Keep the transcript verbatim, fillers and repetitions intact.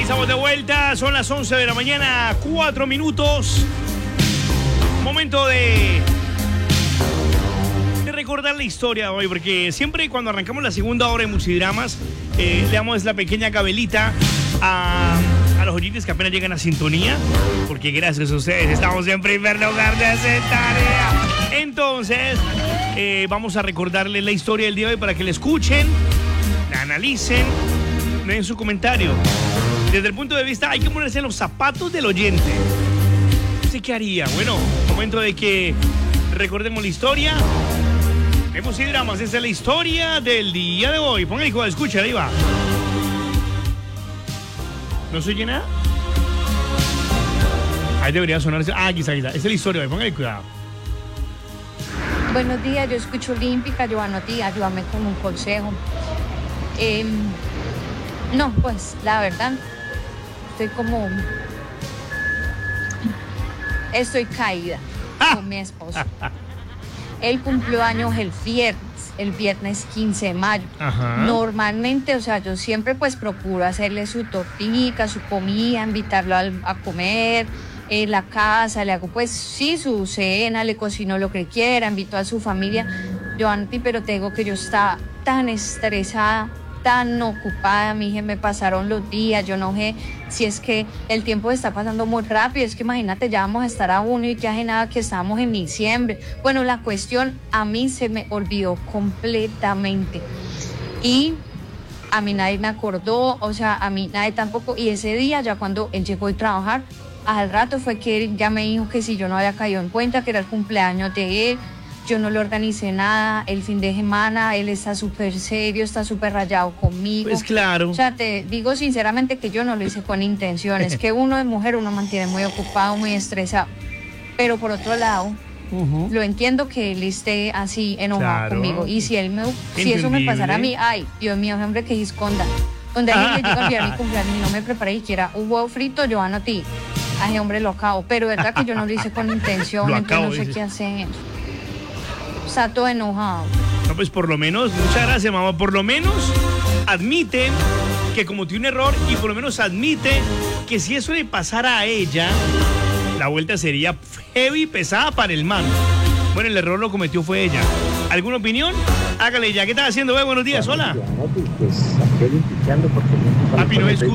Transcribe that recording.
Estamos de vuelta, son las once de la mañana, cuatro minutos. Momento de, de recordar la historia de hoy, porque siempre cuando arrancamos la segunda hora de Musidramas, eh, le damos la pequeña cabelita a, a los oyentes que apenas llegan a sintonía, porque gracias a ustedes estamos en primer lugar de esa tarea. Entonces, eh, vamos a recordarles la historia del día de hoy para que la escuchen, la analicen, den su comentario. Desde el punto de vista, hay que ponerse en los zapatos del oyente. ¿Usted qué haría? Bueno, momento de que recordemos la historia. En Musidramas, esa es la historia del día de hoy. Ponga el hijo de escucha, ahí va. ¿No se oye nada? Ahí debería sonar. Ah, quizá, quizá. Esa es la historia de hoy. Póngale cuidado. Buenos días, yo escucho Olímpica, Giovanna, tía, ayúdame con un consejo. Eh, no, pues, la verdad, estoy como... Estoy caída ¡Ah! con mi esposo. Él cumplió años el viernes, el viernes quince de mayo. Ajá. Normalmente, o sea, yo siempre pues procuro hacerle su tortica, su comida, invitarlo a, a comer en la casa, le hago pues sí su cena, le cocino lo que quiera, invito a su familia. Giovanna, pero te digo que yo estaba tan estresada, tan ocupada, mi hija, me pasaron los días, yo no sé si es que el tiempo está pasando muy rápido, es que imagínate, ya vamos a estar a junio y que hace nada que estamos en diciembre. Bueno, la cuestión a mí se me olvidó completamente y a mí nadie me acordó, o sea, a mí nadie tampoco, y ese día ya cuando él llegó a trabajar, al rato fue que él ya me dijo que si yo no había caído en cuenta que era el cumpleaños de él. Yo no le organicé nada el fin de semana, él está súper serio, está súper rayado conmigo. Pues claro. O sea, te digo sinceramente que yo no lo hice con intenciones, que uno de mujer uno mantiene muy ocupado, muy estresado. Pero por otro lado, uh-huh. lo entiendo que él esté así enojado claro. conmigo. Y si él me, si eso me pasara a mí, ay, Dios mío, hombre, que esconda. Donde alguien le llega a enviar mi cumpleaños y no me preparé siquiera un huevo frito, yo a ti. Ay, hombre, lo acabo. Pero verdad que yo no lo hice con intención, lo acabo, entonces no sé dice. Qué hacer. Está todo enojado. No, pues por lo menos, muchas gracias, mamá. Por lo menos admite que cometió un error y por lo menos admite que si eso le pasara a ella, la vuelta sería heavy y pesada para el man. Bueno, el error lo cometió fue ella. ¿Alguna opinión? Hágale ya. ¿Qué estás haciendo, bebé? Buenos días, hola. Papi, no escucho.